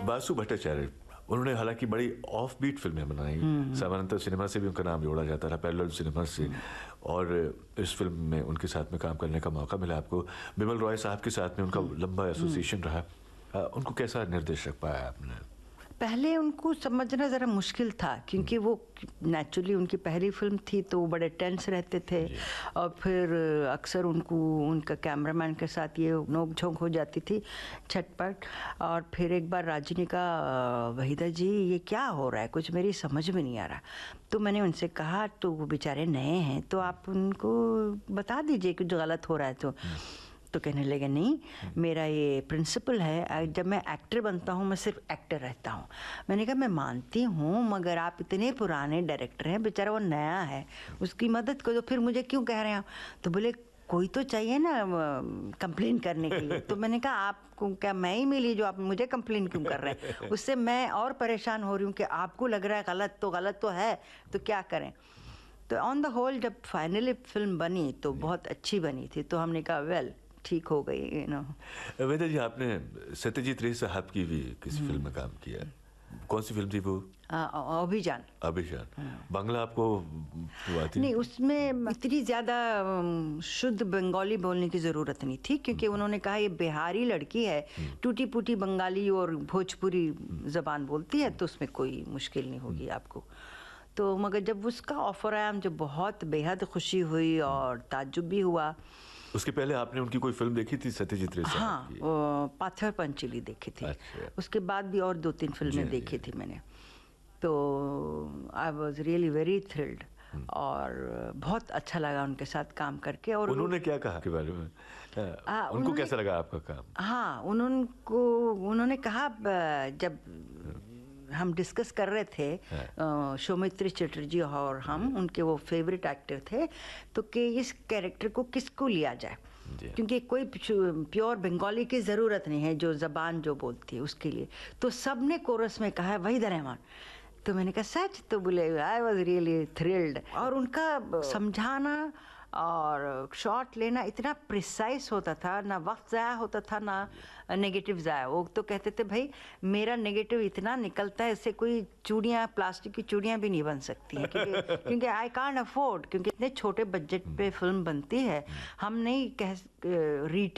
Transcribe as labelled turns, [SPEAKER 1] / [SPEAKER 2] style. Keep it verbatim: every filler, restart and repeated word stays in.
[SPEAKER 1] बासु भट्टाचार्य, उन्होंने हालांकि बड़ी ऑफ बीट फिल्में बनाई, सामान्यतः सिनेमा से भी उनका नाम जोड़ा जाता था, पैरेलल सिनेमा से, और इस फिल्म में उनके साथ में काम करने का मौका मिला आपको। बिमल रॉय साहब के साथ में उनका लंबा एसोसिएशन रहा, उनको कैसा निर्देशक पाया आपने?
[SPEAKER 2] पहले उनको समझना ज़रा मुश्किल था, क्योंकि वो नेचुरली उनकी पहली फिल्म थी तो वो बड़े टेंस रहते थे, और फिर अक्सर उनको उनका कैमरामैन के साथ ये नोक झोंक हो जाती थी, छटपट। और फिर एक बार राजी ने कहा, वहीदा जी ये क्या हो रहा है, कुछ मेरी समझ में नहीं आ रहा। तो मैंने उनसे कहा, तो वो बेचारे नए हैं तो आप उनको बता दीजिए कुछ गलत हो रहा है तो तो कहने लगे, नहीं मेरा ये प्रिंसिपल है, जब मैं एक्टर बनता हूँ मैं सिर्फ एक्टर रहता हूँ। मैंने कहा मैं मानती हूँ, मगर आप इतने पुराने डायरेक्टर हैं, बेचारा वो नया है, उसकी मदद करो, फिर मुझे क्यों कह रहे हैं? तो बोले कोई तो चाहिए ना कंप्लेन करने के लिए। तो मैंने कहा आपको क्या मैं ही मिली जो आप मुझे कंप्लेन क्यों कर रहे हैं? उससे मैं और परेशान हो रही हूँ कि आपको लग रहा है गलत, तो गलत तो है, तो क्या करें। तो ऑन द होल जब फाइनली फिल्म बनी तो बहुत अच्छी बनी थी, तो हमने कहा वेल ठीक हो गई, यू नो।
[SPEAKER 1] वेदा जी, आपने सत्यजीत रे साहब की भी किसी फिल्म में काम किया, कौन सी फिल्म थी वो?
[SPEAKER 2] अभिजान।
[SPEAKER 1] अभिजान। बांग्ला आपको आती?
[SPEAKER 2] नहीं, उसमें इतनी ज़्यादा शुद्ध बंगाली बोलने की ज़रूरत नहीं थी, क्योंकि उन्होंने कहा ये बिहारी लड़की है, टूटी फूटी बंगाली और भोजपुरी ज़बान बोलती है, तो उसमें कोई मुश्किल नहीं होगी आपको। तो मगर जब उसका ऑफर आया मुझे बहुत बेहद खुशी हुई और ताज्जुब भी हुआ।
[SPEAKER 1] उसके पहले आपने उनकी कोई फिल्म देखी थी सत्यजीत रे साहब
[SPEAKER 2] हाँ,
[SPEAKER 1] की?
[SPEAKER 2] पाथर पंचली देखी थी।
[SPEAKER 1] अच्छा।
[SPEAKER 2] उसके बाद भी और दो तीन फिल्में देखी थी मैंने, तो I was really very thrilled, और बहुत अच्छा लगा उनके साथ काम करके। और
[SPEAKER 1] उन्होंने क्या कहा के बारे में? आ, उनको कैसा लगा आपका काम?
[SPEAKER 2] हाँ, उन्होंने उन्होंने कहा, जब हम डिस्कस कर रहे थे सौमित्री चटर्जी और हम, उनके वो फेवरेट एक्टर थे, तो कि इस कैरेक्टर को किसको लिया जाए, क्योंकि कोई प्योर बंगाली की ज़रूरत नहीं है जो ज़बान जो बोलती है उसके लिए। तो सब ने कोरस में कहा है वहीदा रहमान। तो मैंने कहा सच? तो बोले आई वॉज रियली थ्रिल्ड। और उनका समझाना और शॉट लेना इतना प्रिसाइज होता था, ना वक्त ज़ाया होता था ना नेगेटिव ज़ाया। वो तो कहते थे भाई मेरा नेगेटिव इतना निकलता है, इससे कोई चूड़ियाँ, प्लास्टिक की चूड़ियाँ भी नहीं बन सकती हैं, क्योंकि क्योंकि आई कांट अफोर्ड, क्योंकि इतने छोटे बजट पे फिल्म बनती है, हम नहीं कह री